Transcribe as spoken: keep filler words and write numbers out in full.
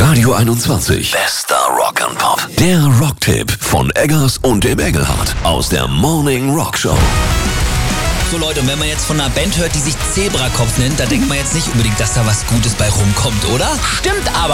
Radio einundzwanzig. Bester Rock and Pop. Der Rocktipp von Eggers und dem Engelhardt aus der Morning Rock Show. So Leute, und wenn man jetzt von einer Band hört, die sich Zebrakopf nennt, da denkt man jetzt nicht unbedingt, dass da was Gutes bei rumkommt, oder? Stimmt aber.